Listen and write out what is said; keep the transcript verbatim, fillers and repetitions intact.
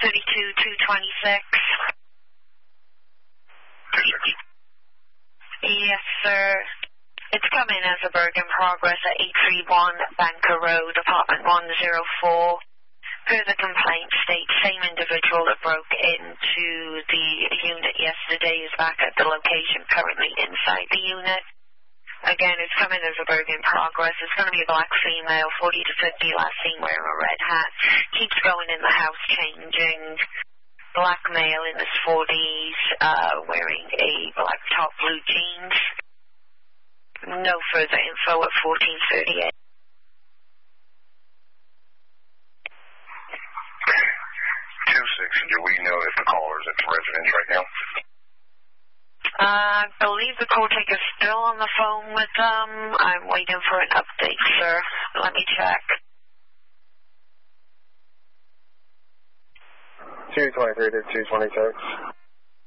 thirty-two two twenty-six. twenty-six. Yes, sir. It's coming as a Berg in progress at eight three one Banker Road, apartment one oh four. Per the complaint state, same individual that broke into the unit yesterday is back at the location, currently inside the unit. Again, it's coming as a Berg in progress. It's going to be a black female, forty to fifty, last seen wearing a red hat. Keeps going in the house, changing. Black male in his forties, uh, wearing a black top, blue jeans. No further info at fourteen thirty-eight. two six, do we know if the caller is at the residence right now? Uh, I believe the call taker's still on the phone with them. I'm waiting for an update, sir. Let me check. two twenty-three to two twenty-six.